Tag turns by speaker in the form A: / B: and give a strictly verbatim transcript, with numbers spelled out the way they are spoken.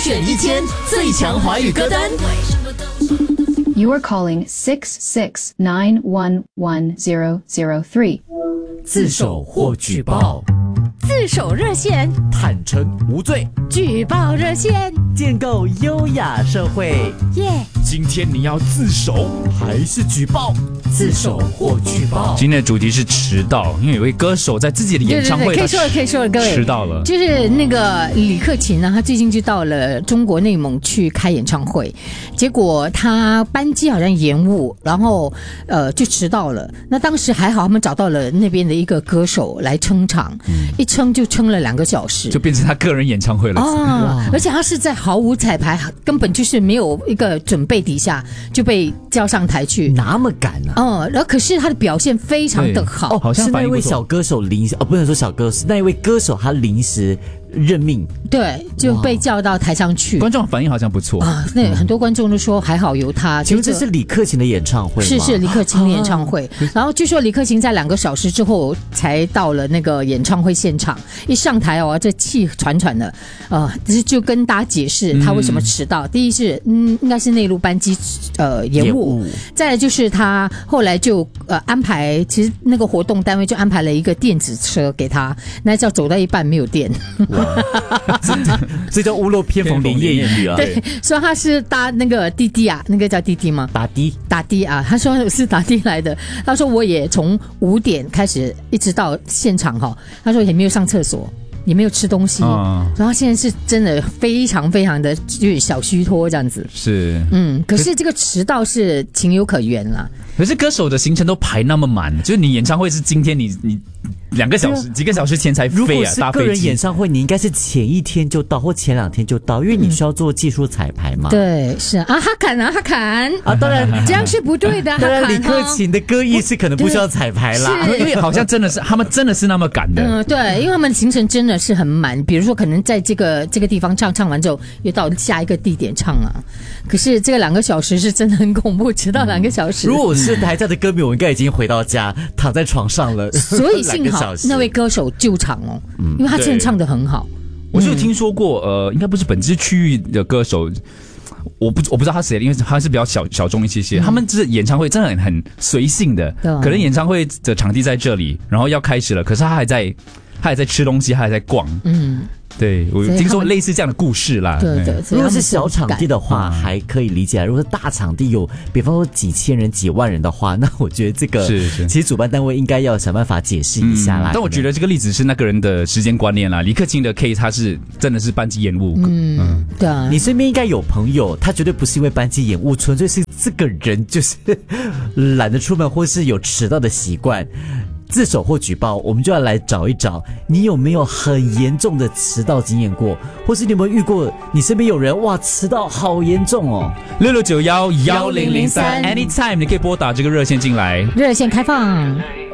A: 选一千最强华语歌单。
B: You are calling six six nine one one zero zero three.
C: 自首或举报，
D: 自首热线，
C: 坦诚无罪，
D: 举报热线，
C: 建构优雅社会。
D: 耶、yeah ！
C: 今天你要自首还是举报？自首或举报。
E: 今天的主题是迟到，因为有位歌手在自己的演唱会，
D: 对对对，可以说了，可以说了，各位
E: 迟到了。
D: 就是那个李克勤呢，他最近就到了中国内蒙去开演唱会，结果他班机好像延误，然后呃就迟到了。那当时还好，他们找到了那边的一个歌手来撑场，嗯、一撑就撑了两个小时，
E: 就变成他个人演唱会了。
D: 哦，而且他是在毫无彩排，根本就是没有一个准备底下就被叫上台去，
C: 那么赶啊！
D: 嗯，然后可是他的表现非常的好，
C: 哦，好像是那位小歌手临时，哦，不能说小歌手，是那一位歌手他临时任命，
D: 对，就被叫到台上去。
E: 观众反应好像不错
D: 啊，那很多观众都说还好有他。
C: 其实这是李克勤的演唱会吗？
D: 是是李克勤的演唱会。啊、然后据说李克勤在两个小时之后才到了那个演唱会现场，一上台哦，这气喘喘的，呃，就跟大家解释他为什么迟到。嗯、第一是嗯，应该是内陆班机呃延误，再来就是他后来就呃安排，其实那个活动单位就安排了一个电子车给他，那叫走到一半没有电。
C: 这叫屋漏偏逢连夜雨啊！
D: 对，说他是搭那个滴滴啊，那个叫滴滴吗？
C: 打的，
D: 打的啊！他说我是打的来的。他说我也从五点开始一直到现场哈，他说也没有上厕所，也没有吃东西，嗯、然后现在是真的非常非常的就是小虚脱这样子。
E: 是，
D: 嗯，可是这个迟到是情有可原啦。
E: 可是歌手的行程都排那么满，就是你演唱会是今天你你。两个小时，几个小时前才飞啊！
C: 如果是个人演唱会，你应该是前一天就到，或前两天就到，因为你需要做技术彩排嘛。
D: 嗯、对，是啊，哈坎啊，哈坎
C: 啊，当然
D: 这样是不对的。
C: 当然，李克勤的歌艺是可能不需要彩排啦，
E: 因为好像真的是他们真的是那么赶的。
D: 嗯，对，因为他们行程真的是很满，比如说可能在这个这个地方唱唱完之后，又到下一个地点唱啊。可是这个两个小时是真的很恐怖，迟到两个小时。
C: 如果我是台下的歌迷，我应该已经回到家，躺在床上了。
D: 所以幸好那位歌手救场哦，嗯、因为他真的唱得很好。
E: 我是有听说过，呃，应该不是本支区域的歌手，我不我不知道他谁，因为他是比较小小众一些些。嗯、他们这演唱会真的很很随性的，可能演唱会的场地在这里，然后要开始了，可是他还在他还在吃东西，他还在逛。嗯。对，我听说类似这样的故事啦。
D: 对对，
C: 如果是小场地的话，还可以理解；如果是大场地有，比方说几千人、几万人的话，那我觉得这个
E: 是是，
C: 其实主办单位应该要想办法解释一下啦。
E: 嗯、但我觉得这个例子是那个人的时间观念啦。李克勤的 case 他是真的是班机延误。
D: 嗯，嗯对啊。
C: 你身边应该有朋友，他绝对不是因为班机延误，纯粹是这个人就是懒得出门，或是有迟到的习惯。自首或举报，我们就要来找一找你有没有很严重的迟到经验过，或是你有没有遇过你身边有人哇迟到好严重哦。
E: 六六九幺幺零零三 anytime 你可以拨打这个热线进来，
D: 热线开放。